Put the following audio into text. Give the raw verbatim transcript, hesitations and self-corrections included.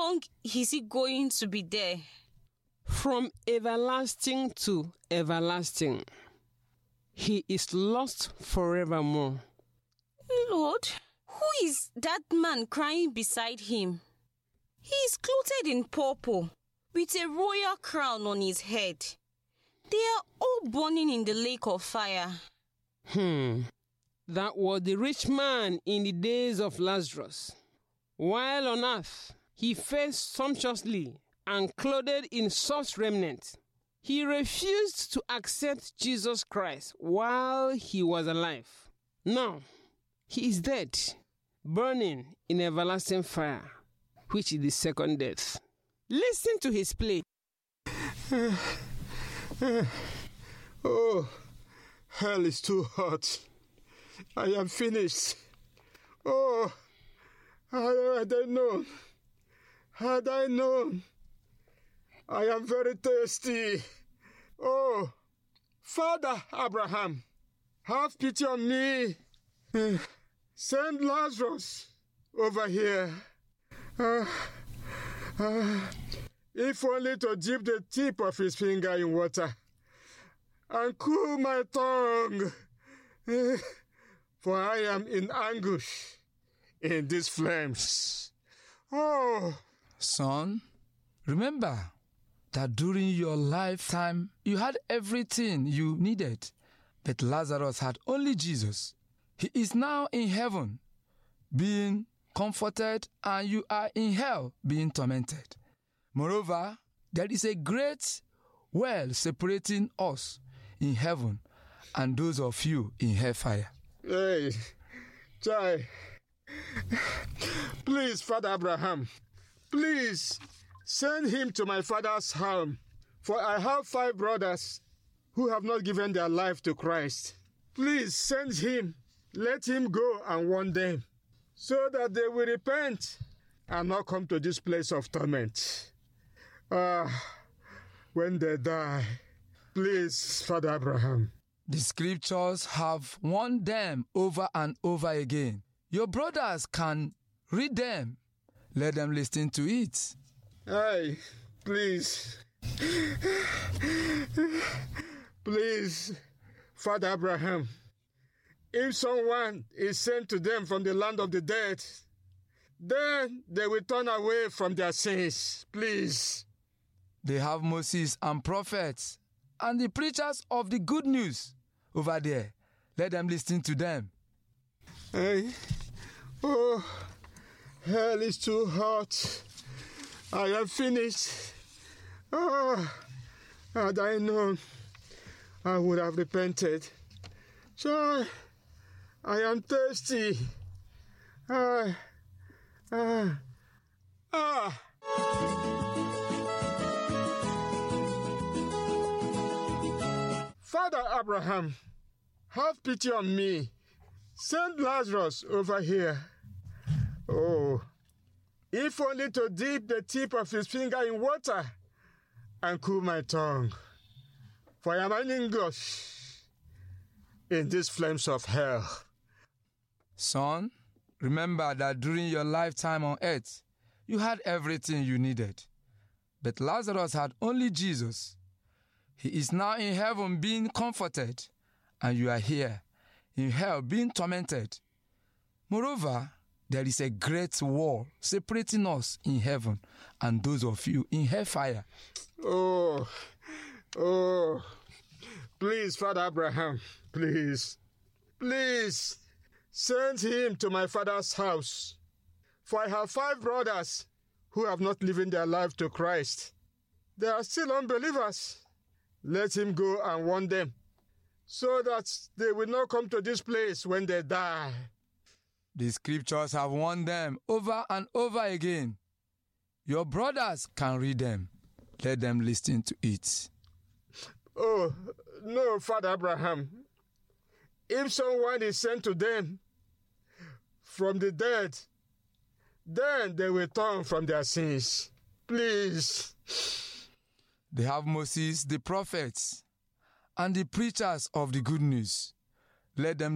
long is he going to be there? From everlasting to everlasting. He is lost forevermore. Lord, who is that man crying beside him? He is clothed in purple, with a royal crown on his head. They are all burning in the lake of fire. Hmm. That was the rich man in the days of Lazarus. While on earth, he faced sumptuously and clothed in such remnant. He refused to accept Jesus Christ while he was alive. Now, he is dead, burning in everlasting fire, which is the second death. Listen to his plea. Oh, hell is too hot. I am finished. Oh, had I known, had I known, I am very thirsty. Oh, Father Abraham, have pity on me. Send Lazarus over here. Uh, uh, if only to dip the tip of his finger in water and cool my tongue. Uh, for I am in anguish in these flames. Oh, son, remember that during your lifetime you had everything you needed, but Lazarus had only Jesus. He is now in heaven, being comforted, and you are in hell, being tormented. Moreover, there is a great well separating us in heaven and those of you in hellfire. Hey, Chai, please, Father Abraham, please send him to my father's home, for I have five brothers who have not given their life to Christ. Please send him. Let him go and warn them, so that they will repent and not come to this place of torment. Ah, when they die, please, Father Abraham. The scriptures have warned them over and over again. Your brothers can read them. Let them listen to it. Hey, please. Please, Father Abraham. If someone is sent to them from the land of the dead, then they will turn away from their sins. Please. They have Moses and prophets and the preachers of the good news over there. Let them listen to them. Hey. Oh, hell is too hot. I am finished. Oh, had I known, I would have repented. Joy. I am thirsty. Ah, ah, ah. Father Abraham, have pity on me. Send Lazarus over here. Oh, if only to dip the tip of his finger in water and cool my tongue. For I am in anguish in these flames of hell. Son, remember that during your lifetime on earth, you had everything you needed. But Lazarus had only Jesus. He is now in heaven being comforted, and you are here in hell being tormented. Moreover, there is a great wall separating us in heaven and those of you in hellfire. Oh, oh, please, Father Abraham, please, please. Send him to my father's house, for I have five brothers who have not given their life to Christ. They are still unbelievers. Let him go and warn them, so that they will not come to this place when they die. The scriptures have warned them over and over again. Your brothers can read them. Let them listen to it. Oh, no, Father Abraham. If someone is sent to them from the dead, then they will turn from their sins. Please. They have Moses, the prophets, and the preachers of the good news. Let them